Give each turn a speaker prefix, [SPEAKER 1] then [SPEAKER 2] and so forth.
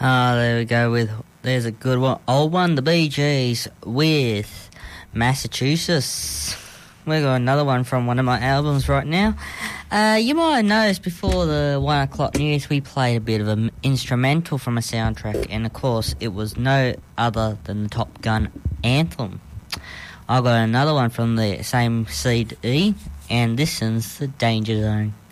[SPEAKER 1] There we go. There's a good one. Old one, the Bee Gees with Massachusetts. We got another one from one of my albums right now. You might have noticed before the 1 o'clock news we played a bit of an instrumental from a soundtrack, and of course it was no other than the Top Gun anthem. I got another one from the same CD, and this is the Danger Zone.